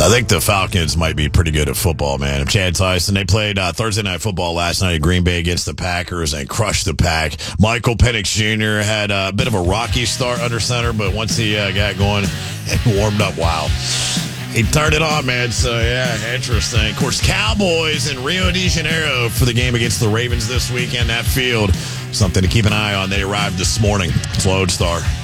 I think the Falcons might be pretty good at football, man. Chad Tyson, they played Thursday Night Football last night at Green Bay against the Packers and crushed the Pack. Michael Penix Jr. had a bit of a rocky start under center, but once he got going and warmed up, wow. He turned it on, man. So, yeah, interesting. Of course, Cowboys in Rio de Janeiro for the game against the Ravens this weekend. That field, something to keep an eye on. They arrived this morning. It's Lodestar.